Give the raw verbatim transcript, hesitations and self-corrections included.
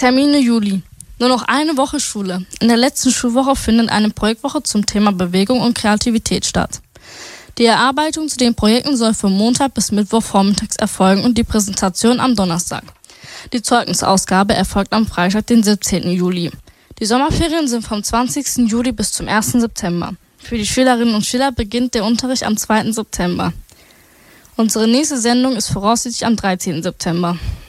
Termine Juli. Nur noch eine Woche Schule. In der letzten Schulwoche findet eine Projektwoche zum Thema Bewegung und Kreativität statt. Die Erarbeitung zu den Projekten soll von Montag bis Mittwoch vormittags erfolgen und die Präsentation am Donnerstag. Die Zeugnisausgabe erfolgt am Freitag, den siebzehnten Juli. Die Sommerferien sind vom zwanzigsten Juli bis zum ersten September. Für die Schülerinnen und Schüler beginnt der Unterricht am zweiten September. Unsere nächste Sendung ist voraussichtlich am dreizehnten September.